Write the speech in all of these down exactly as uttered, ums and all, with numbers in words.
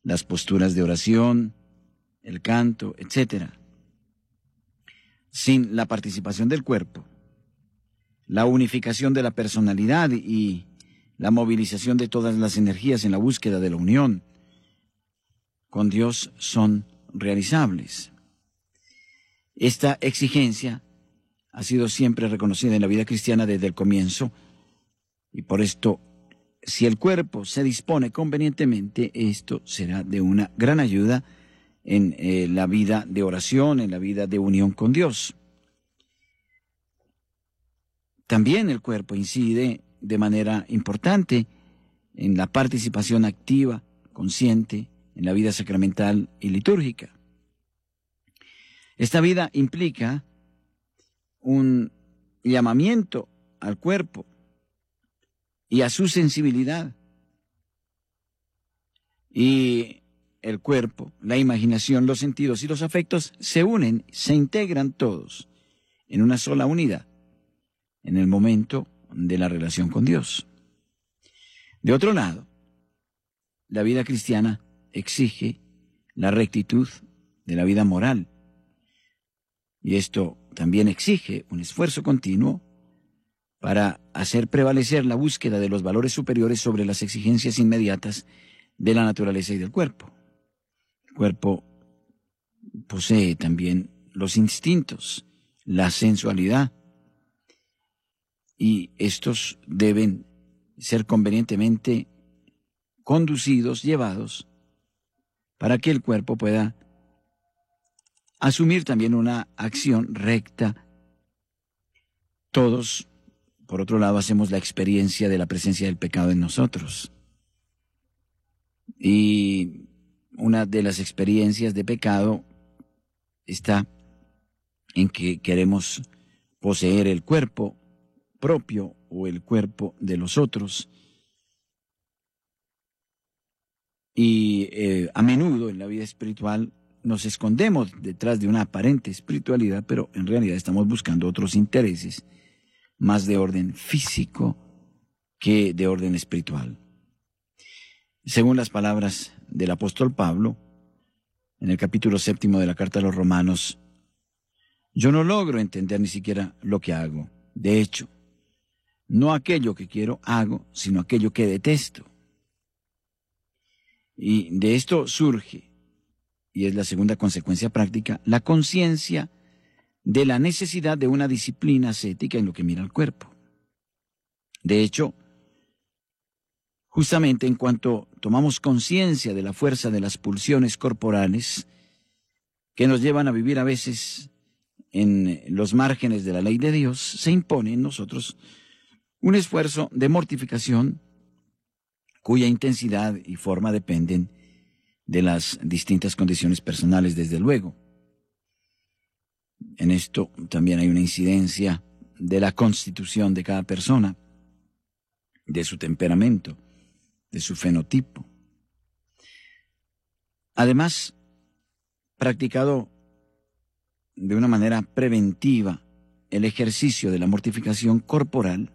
las posturas de oración, el canto, etcétera. Sin la participación del cuerpo, la unificación de la personalidad y la movilización de todas las energías en la búsqueda de la unión con Dios son realizables. Esta exigencia ha sido siempre reconocida en la vida cristiana desde el comienzo, y por esto, si el cuerpo se dispone convenientemente, esto será de una gran ayuda en eh, la vida de oración, en la vida de unión con Dios. También el cuerpo incide de manera importante en la participación activa, consciente, en la vida sacramental y litúrgica. Esta vida implica un llamamiento al cuerpo y a su sensibilidad. Y el cuerpo, la imaginación, los sentidos y los afectos se unen, se integran todos en una sola unidad en el momento de la relación con Dios. De otro lado, la vida cristiana exige la rectitud de la vida moral. Y esto también exige un esfuerzo continuo para hacer prevalecer la búsqueda de los valores superiores sobre las exigencias inmediatas de la naturaleza y del cuerpo. El cuerpo posee también los instintos, la sensualidad, y estos deben ser convenientemente conducidos, llevados, para que el cuerpo pueda asumir también una acción recta. Todos, por otro lado, hacemos la experiencia de la presencia del pecado en nosotros. Y una de las experiencias de pecado está en que queremos poseer el cuerpo propio o el cuerpo de los otros. Y eh, a menudo en la vida espiritual nos escondemos detrás de una aparente espiritualidad, pero en realidad estamos buscando otros intereses, más de orden físico que de orden espiritual. Según las palabras del apóstol Pablo, en el capítulo séptimo de la carta a los Romanos, yo no logro entender ni siquiera lo que hago. De hecho, no aquello que quiero hago, sino aquello que detesto. Y de esto surge, y es la segunda consecuencia práctica, la conciencia de la necesidad de una disciplina ascética en lo que mira al cuerpo. De hecho, justamente en cuanto tomamos conciencia de la fuerza de las pulsiones corporales que nos llevan a vivir a veces en los márgenes de la ley de Dios, se impone en nosotros un esfuerzo de mortificación cuya intensidad y forma dependen de las distintas condiciones personales, desde luego. En esto también hay una incidencia de la constitución de cada persona, de su temperamento, de su fenotipo. Además, practicado de una manera preventiva el ejercicio de la mortificación corporal,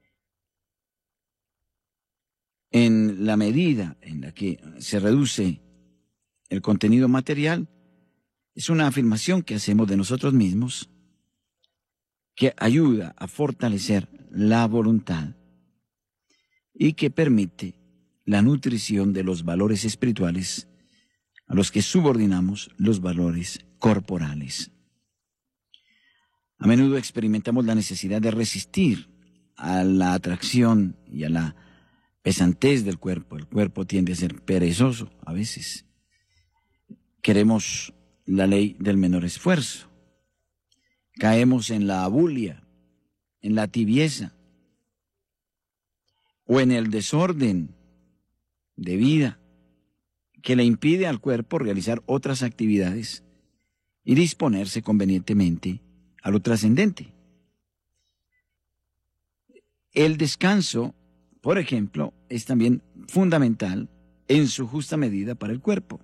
en la medida en la que se reduce el contenido material, es una afirmación que hacemos de nosotros mismos que ayuda a fortalecer la voluntad y que permite la nutrición de los valores espirituales a los que subordinamos los valores corporales. A menudo experimentamos la necesidad de resistir a la atracción y a la pesantez del cuerpo. El cuerpo tiende a ser perezoso a veces. Queremos la ley del menor esfuerzo. Caemos en la abulia, en la tibieza o en el desorden de vida que le impide al cuerpo realizar otras actividades y disponerse convenientemente a lo trascendente. El descanso, por ejemplo, es también fundamental en su justa medida para el cuerpo.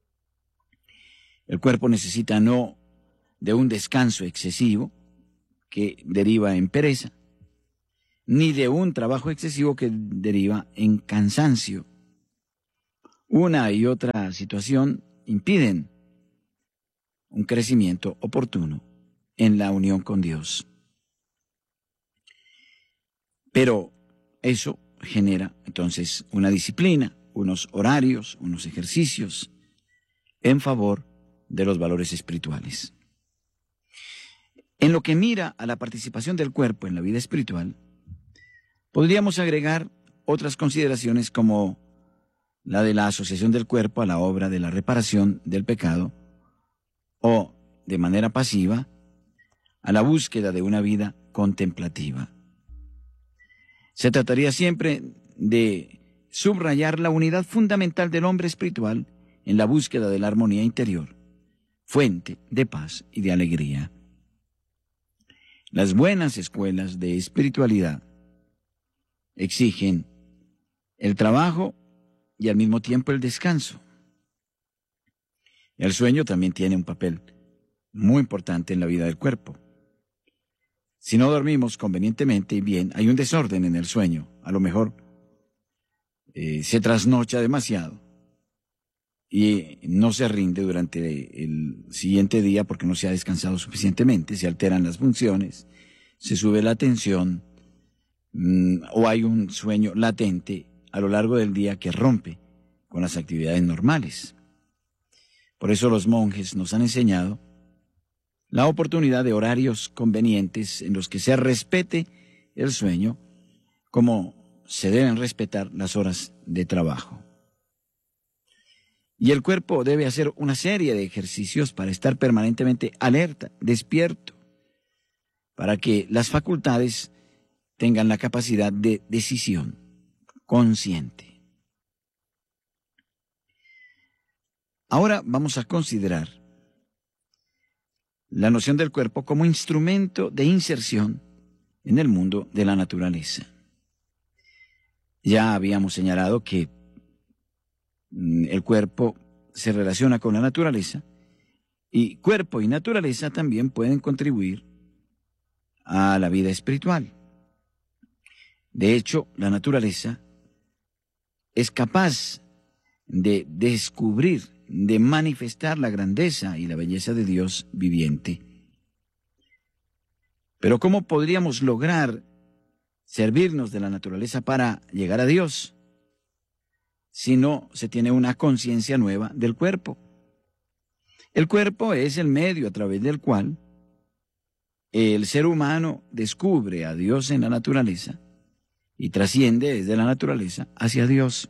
El cuerpo necesita no de un descanso excesivo que deriva en pereza, ni de un trabajo excesivo que deriva en cansancio. una y otra situación impiden un crecimiento oportuno en la unión con Dios. Pero eso genera entonces una disciplina, unos horarios, unos ejercicios en favor de los valores espirituales. En lo que mira a la participación del cuerpo en la vida espiritual, podríamos agregar otras consideraciones como la de la asociación del cuerpo a la obra de la reparación del pecado o, de manera pasiva, a la búsqueda de una vida contemplativa. Se trataría siempre de subrayar la unidad fundamental del hombre espiritual en la búsqueda de la armonía interior, fuente de paz y de alegría. Las buenas escuelas de espiritualidad exigen el trabajo y al mismo tiempo el descanso. El sueño también tiene un papel muy importante en la vida del cuerpo. Si no dormimos convenientemente y bien, hay un desorden en el sueño. A lo mejor eh, se trasnocha demasiado y no se rinde durante el siguiente día porque no se ha descansado suficientemente, se alteran las funciones, se sube la tensión mmm, o hay un sueño latente a lo largo del día que rompe con las actividades normales. Por eso los monjes nos han enseñado la oportunidad de horarios convenientes en los que se respete el sueño como se deben respetar las horas de trabajo. Y el cuerpo debe hacer una serie de ejercicios para estar permanentemente alerta, despierto, para que las facultades tengan la capacidad de decisión consciente. Ahora vamos a considerar la noción del cuerpo como instrumento de inserción en el mundo de la naturaleza. Ya habíamos señalado que el cuerpo se relaciona con la naturaleza y cuerpo y naturaleza también pueden contribuir a la vida espiritual. De hecho, la naturaleza es capaz de descubrir, de manifestar la grandeza y la belleza de Dios viviente. Pero ¿cómo podríamos lograr servirnos de la naturaleza para llegar a Dios si no se tiene una conciencia nueva del cuerpo? El cuerpo es el medio a través del cual el ser humano descubre a Dios en la naturaleza y trasciende desde la naturaleza hacia Dios.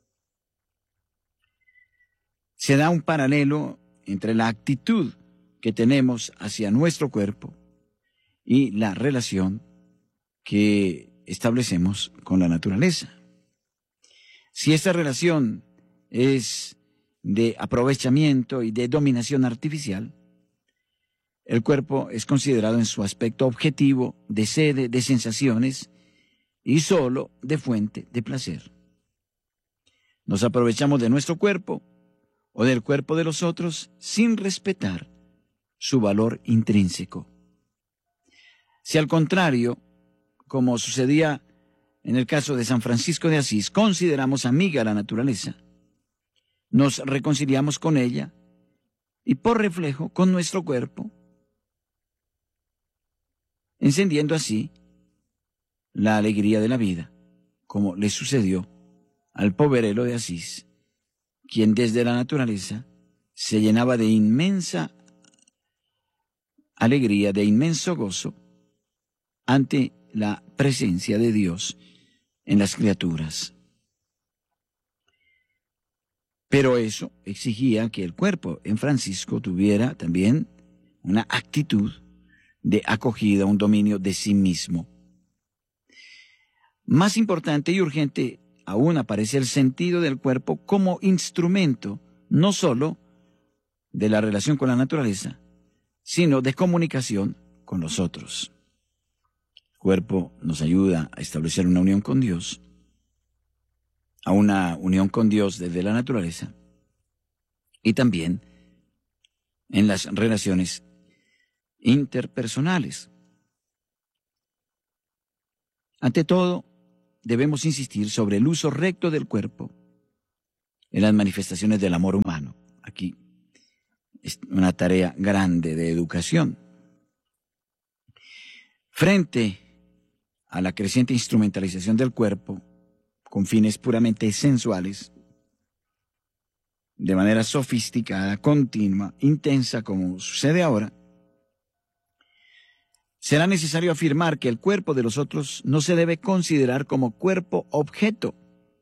Se da un paralelo entre la actitud que tenemos hacia nuestro cuerpo y la relación que establecemos con la naturaleza. Si esta relación es de aprovechamiento y de dominación artificial, el cuerpo es considerado en su aspecto objetivo de sede de sensaciones y solo de fuente de placer. Nos aprovechamos de nuestro cuerpo o del cuerpo de los otros sin respetar su valor intrínseco. Si al contrario, como sucedía en el caso de San Francisco de Asís, consideramos amiga a la naturaleza, nos reconciliamos con ella y por reflejo con nuestro cuerpo, encendiendo así la alegría de la vida, como le sucedió al poverelo de Asís, quien desde la naturaleza se llenaba de inmensa alegría, de inmenso gozo ante la presencia de Dios en las criaturas. Pero eso exigía que el cuerpo en Francisco tuviera también una actitud de acogida, un dominio de sí mismo. Más importante y urgente aún aparece el sentido del cuerpo como instrumento, no solo de la relación con la naturaleza, sino de comunicación con los otros. El cuerpo nos ayuda a establecer una unión con Dios, a una unión con Dios desde la naturaleza, y también en las relaciones interpersonales. Ante todo, debemos insistir sobre el uso recto del cuerpo en las manifestaciones del amor humano. Aquí es una tarea grande de educación. Frente a la creciente instrumentalización del cuerpo con fines puramente sensuales, de manera sofisticada, continua, intensa, como sucede ahora, será necesario afirmar que el cuerpo de los otros no se debe considerar como cuerpo objeto.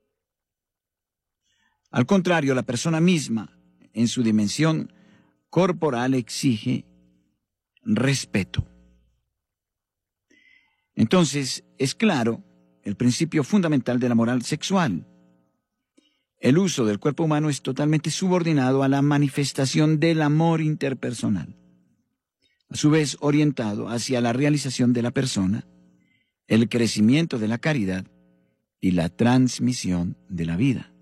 Al contrario, la persona misma, en su dimensión corporal, exige respeto. Entonces, es claro el principio fundamental de la moral sexual. El uso del cuerpo humano es totalmente subordinado a la manifestación del amor interpersonal, a su vez orientado hacia la realización de la persona, el crecimiento de la caridad y la transmisión de la vida.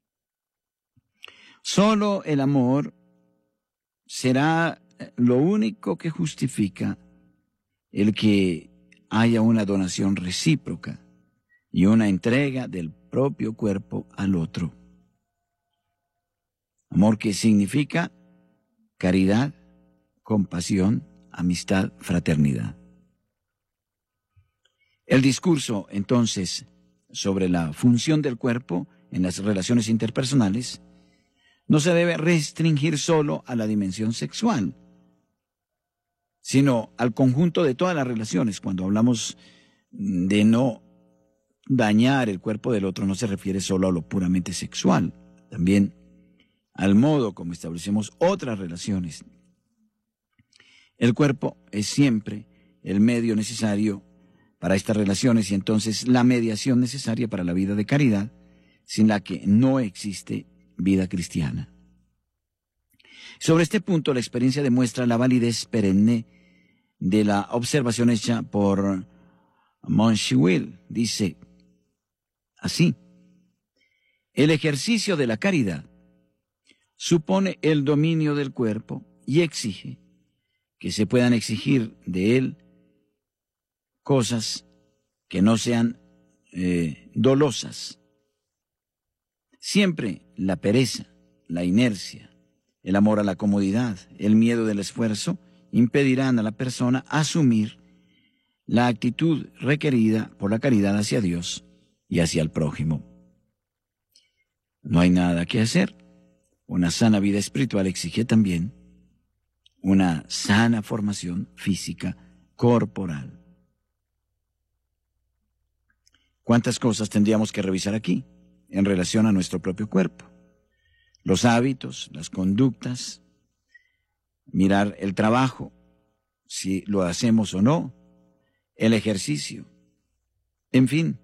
Solo el amor será lo único que justifica el que haya una donación recíproca y una entrega del propio cuerpo al otro. Amor que significa caridad, compasión, amistad, fraternidad. El discurso, entonces, sobre la función del cuerpo en las relaciones interpersonales no se debe restringir solo a la dimensión sexual, sino al conjunto de todas las relaciones. Cuando hablamos de no dañar el cuerpo del otro, no se refiere solo a lo puramente sexual, también al modo como establecemos otras relaciones. El cuerpo es siempre el medio necesario para estas relaciones y entonces la mediación necesaria para la vida de caridad, sin la que no existe vida cristiana. Sobre este punto, la experiencia demuestra la validez perenne de la observación hecha por Moncheville. Dice así: el ejercicio de la caridad supone el dominio del cuerpo y exige que se puedan exigir de él cosas que no sean eh, dolosas. Siempre la pereza, la inercia, el amor a la comodidad, el miedo del esfuerzo impedirán a la persona asumir la actitud requerida por la caridad hacia Dios y hacia el prójimo. No hay nada que hacer. Una sana vida espiritual exige también una sana formación física corporal. ¿Cuántas cosas tendríamos que revisar aquí en relación a nuestro propio cuerpo? Los hábitos, las conductas, mirar el trabajo, si lo hacemos o no, el ejercicio, en fin.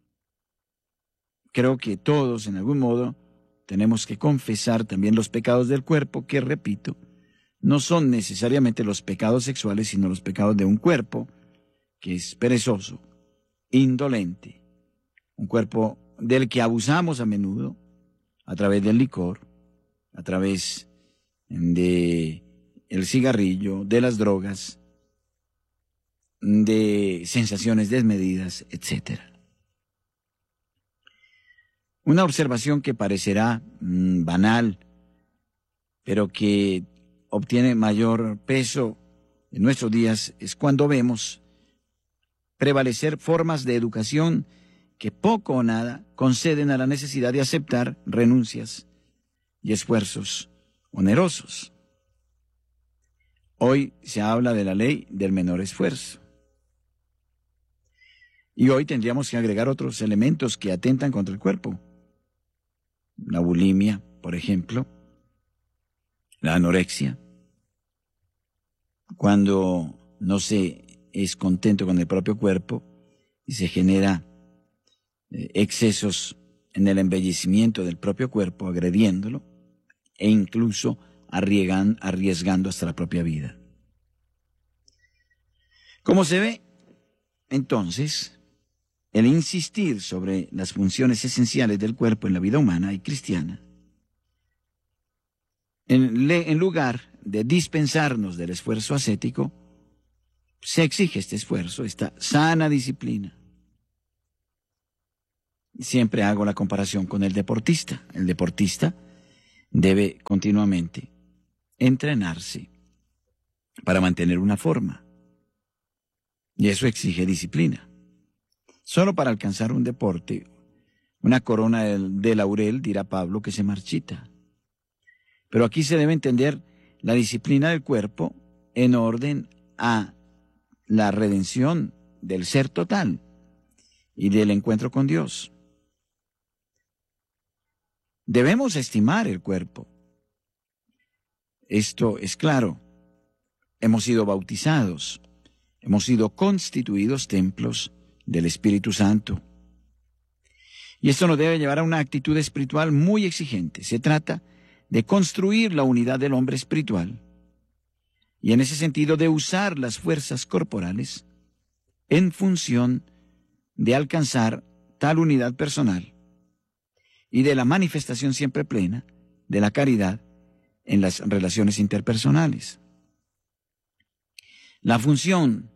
Creo que todos en algún modo tenemos que confesar también los pecados del cuerpo, que, repito, no son necesariamente los pecados sexuales, sino los pecados de un cuerpo que es perezoso, indolente, un cuerpo del que abusamos a menudo a través del licor, a través de el cigarrillo, de las drogas, de sensaciones desmedidas, etcétera. Una observación que parecerá mmm, banal, pero que obtiene mayor peso en nuestros días, es cuando vemos prevalecer formas de educación que poco o nada conceden a la necesidad de aceptar renuncias y esfuerzos onerosos. Hoy se habla de la ley del menor esfuerzo. Y hoy tendríamos que agregar otros elementos que atentan contra el cuerpo. La bulimia, por ejemplo, la anorexia. Cuando no se es contento con el propio cuerpo y se genera eh, excesos en el embellecimiento del propio cuerpo, agrediéndolo e incluso arriesgan, arriesgando hasta la propia vida. Como se ve, entonces, el insistir sobre las funciones esenciales del cuerpo en la vida humana y cristiana, en, en lugar de dispensarnos del esfuerzo ascético, se exige este esfuerzo, esta sana disciplina. siempre hago la comparación con el deportista. El deportista debe continuamente entrenarse para mantener una forma. Y eso exige disciplina. Solo para alcanzar un deporte, una corona de, de laurel, dirá Pablo, que se marchita. Pero aquí se debe entender la disciplina del cuerpo en orden a la redención del ser total y del encuentro con Dios. Debemos estimar el cuerpo. Esto es claro. Hemos sido bautizados, hemos sido constituidos templos del Espíritu Santo. Y esto nos debe llevar a una actitud espiritual muy exigente. Se trata de construir la unidad del hombre espiritual y en ese sentido de usar las fuerzas corporales en función de alcanzar tal unidad personal y de la manifestación siempre plena de la caridad en las relaciones interpersonales. La función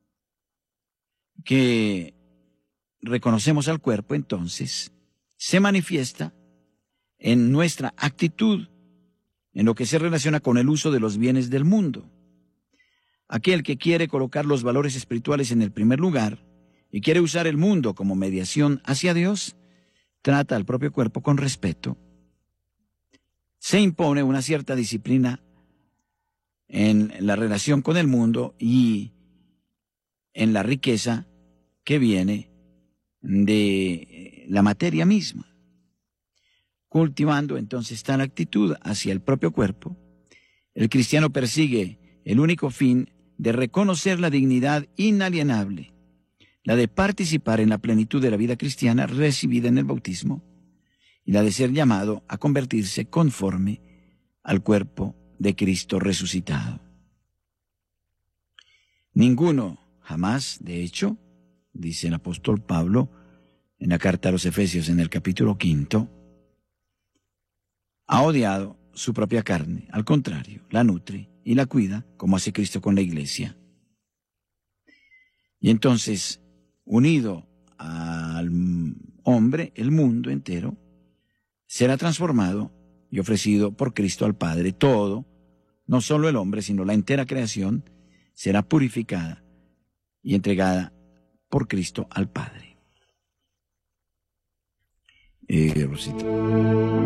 que reconocemos al cuerpo, entonces, se manifiesta en nuestra actitud, en lo que se relaciona con el uso de los bienes del mundo. Aquel que quiere colocar los valores espirituales en el primer lugar y quiere usar el mundo como mediación hacia Dios, trata al propio cuerpo con respeto. Se impone una cierta disciplina en la relación con el mundo y en la riqueza que viene de la materia misma. Cultivando entonces tal actitud hacia el propio cuerpo, el cristiano persigue el único fin de reconocer la dignidad inalienable, la de participar en la plenitud de la vida cristiana recibida en el bautismo y la de ser llamado a convertirse conforme al cuerpo de Cristo resucitado. Ninguno jamás, de hecho, dice el apóstol Pablo en la carta a los Efesios en el capítulo quinto, ha odiado su propia carne. Al contrario, la nutre y la cuida como hace Cristo con la iglesia. Y entonces, unido al hombre, el mundo entero será transformado y ofrecido por Cristo al Padre. Todo, no solo el hombre, sino la entera creación, será purificada y entregada por Cristo al Padre. Eh, Rosita.